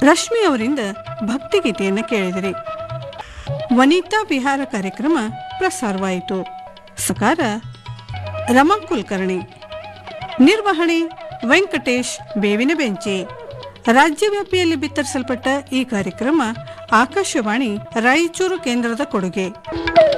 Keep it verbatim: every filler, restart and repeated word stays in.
ರಶ್ಮಿ ಅವರಿಂದ ಭಕ್ತಿಗೀತೆಯನ್ನು ಕೇಳಿದಿರಿ. ವನಿತಾ ವಿಹಾರ ಕಾರ್ಯಕ್ರಮ ಪ್ರಸಾರವಾಯಿತು. ಸಕಾರ ರಮಾ ಕುಲಕರ್ಣಿ, ನಿರ್ವಹಣೆ ವೆಂಕಟೇಶ್ ಬೇವಿನ ಬೆಂಚಿ. ರಾಜ್ಯವ್ಯಾಪಿಯಲ್ಲಿ ಬಿತ್ತರಿಸಲ್ಪಟ್ಟ ಈ ಕಾರ್ಯಕ್ರಮ ಆಕಾಶವಾಣಿ ರಾಯಚೂರು ಕೇಂದ್ರದ ಕೊಡುಗೆ.